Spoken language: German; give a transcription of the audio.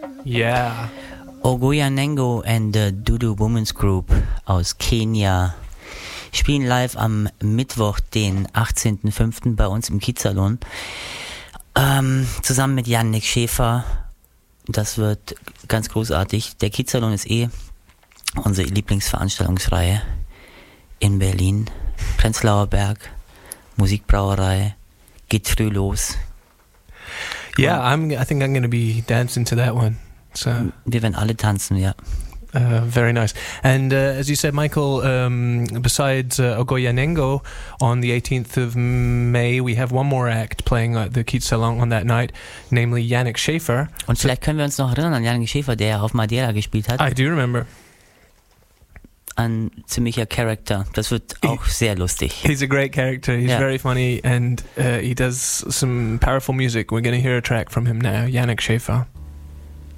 Yeah. Ogoya and the Dudu Women's Group aus Kenia spielen live am Mittwoch, den 18.05. bei uns im Kiezsalon. Zusammen mit Yannick Schäfer. Das wird ganz großartig. Der Kiezsalon ist unsere Lieblingsveranstaltungsreihe in Berlin. Prenzlauer Berg, Musikbrauerei, geht früh los. Yeah, I think I'm going to be dancing to that one. So wir werden alle tanzen, ja. Very nice. And as you said, Michael, besides Ogoyanengo, on the 18th of May, we have one more act playing at the Kiezsalon on that night, namely Yannick Schäfer. Und vielleicht können wir uns noch erinnern an Yannick Schäfer, der auf Madeira gespielt hat. I do remember. Ein ziemlicher Character. Das wird auch sehr lustig. He's a great character. He's very funny, and he does some powerful music. We're going to hear a track from him now, Yannick Schäfer.